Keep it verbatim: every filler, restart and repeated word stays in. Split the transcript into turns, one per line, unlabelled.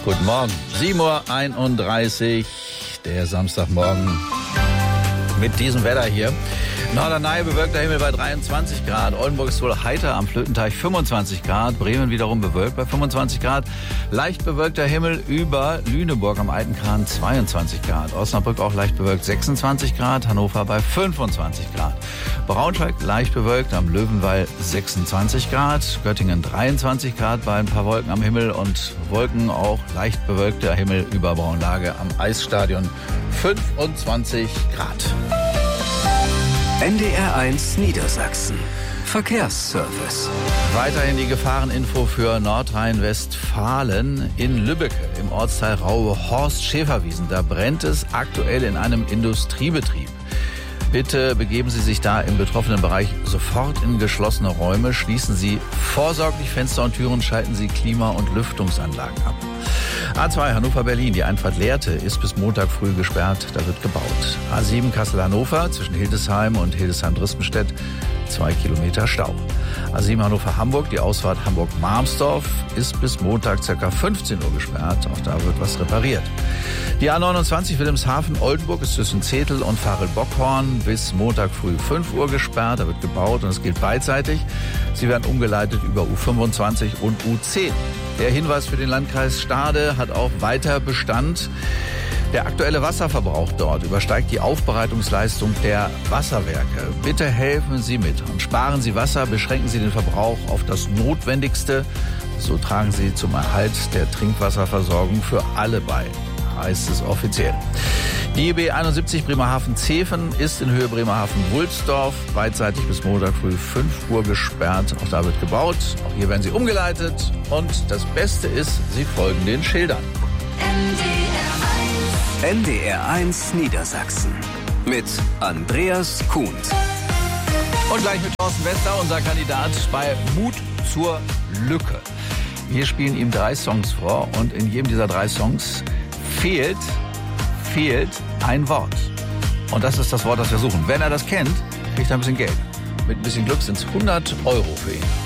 Guten Morgen. sieben Uhr einunddreißig, der Samstagmorgen mit diesem Wetter hier. Norderney bewölkter Himmel bei dreiundzwanzig Grad. Oldenburg ist wohl heiter, am Flötenteich fünfundzwanzig Grad. Bremen wiederum bewölkt bei fünfundzwanzig Grad. Leicht bewölkter Himmel über Lüneburg am Altenkran zweiundzwanzig Grad. Osnabrück auch leicht bewölkt sechsundzwanzig Grad. Hannover bei fünfundzwanzig Grad. Braunschweig leicht bewölkt am Löwenwall sechsundzwanzig Grad. Göttingen dreiundzwanzig Grad bei ein paar Wolken am Himmel und Wolken auch leicht bewölkter Himmel über Braunlage am Eisstadion fünfundzwanzig Grad.
N D R eins Niedersachsen. Verkehrsservice.
Weiterhin die Gefahreninfo für Nordrhein-Westfalen. In Lübbecke im Ortsteil Raue-Horst-Schäferwiesen. Da brennt es aktuell in einem Industriebetrieb. Bitte begeben Sie sich da im betroffenen Bereich sofort in geschlossene Räume. Schließen Sie vorsorglich Fenster und Türen, schalten Sie Klima- und Lüftungsanlagen ab. A zwei Hannover-Berlin, die Einfahrt Lehrte, ist bis Montag früh gesperrt, da wird gebaut. A sieben Kassel-Hannover zwischen Hildesheim und Hildesheim-Drispensstedt, zwei Kilometer Stau. A sieben Hannover-Hamburg, die Ausfahrt Hamburg-Marmsdorf, ist bis Montag ca. fünfzehn Uhr gesperrt, auch da wird was repariert. Die A neunundzwanzig Wilhelmshaven-Oldenburg ist zwischen Zetel und Varel-Bockhorn bis Montag früh fünf Uhr gesperrt, da wird gebaut und es gilt beidseitig. Sie werden umgeleitet über U fünfundzwanzig und U zehn. Der Hinweis für den Landkreis Stade hat auch weiter Bestand. Der aktuelle Wasserverbrauch dort übersteigt die Aufbereitungsleistung der Wasserwerke. Bitte helfen Sie mit und sparen Sie Wasser, beschränken Sie den Verbrauch auf das Notwendigste. So tragen Sie zum Erhalt der Trinkwasserversorgung für alle bei, heißt es offiziell. Die B einundsiebzig Bremerhaven-Zeven ist in Höhe Bremerhaven-Wulsdorf beidseitig bis Montag früh fünf Uhr gesperrt. Auch da wird gebaut. Auch hier werden sie umgeleitet. Und das Beste ist, sie folgen den Schildern.
N D R eins Niedersachsen mit Andreas Kuhn.
Und gleich mit Thorsten Wester, unser Kandidat bei Mut zur Lücke. Wir spielen ihm drei Songs vor und in jedem dieser drei Songs fehlt, fehlt ein Wort. Und das ist das Wort, das wir suchen. Wenn er das kennt, kriegt er ein bisschen Geld. Mit ein bisschen Glück sind es hundert Euro für ihn.